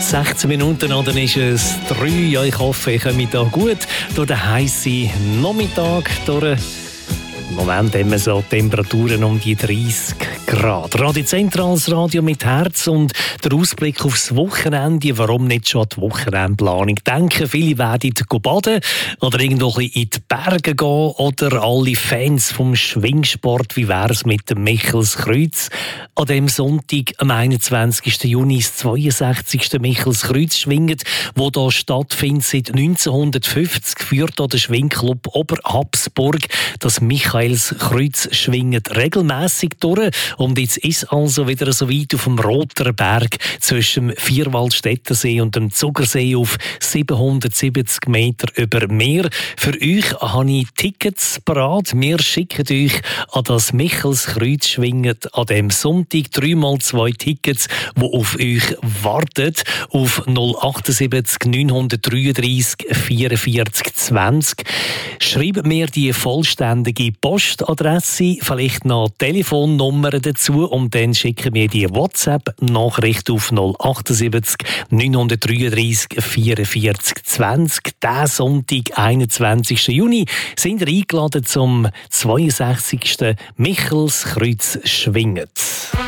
16 Minuten an, dann ist es 3. Ja, ich hoffe, ich komme da gut durch den heißen Nachmittag durch. Im Moment haben wir so Temperaturen um die 30 Grad. Radio Zentrales Radio mit Herz und der Ausblick aufs Wochenende. Warum nicht schon an die Wochenendplanung denken? Viele werden baden oder irgendwo in die Berge gehen oder alle Fans vom Schwingsport. Wie wäre es mit dem Michelskreuz? An dem Sonntag, am 21. Juni, das 62. Michelskreuz schwinget, wo da stattfindet seit 1950, führt der Schwingclub Oberhabsburg das Michaelskreuz schwinget regelmäßig durch. Und jetzt ist also wieder so weit auf dem Roteren Berg zwischen dem Vierwaldstättersee und dem Zugersee auf 770 Meter über Meer. Für euch habe ich Tickets parat. Wir schicken euch an das Michaelskreuz schwinget an dem Sonntag 3x2 Tickets, die auf euch warten, auf 078 933 44 20. Schreibt mir die vollständige Postadresse, vielleicht noch Telefonnummern dazu und dann schicken wir die WhatsApp-Nachricht auf 078 933 44 20. Diesen Sonntag, 21. Juni, sind ihr eingeladen zum 62. Michaelskreuz schwinget.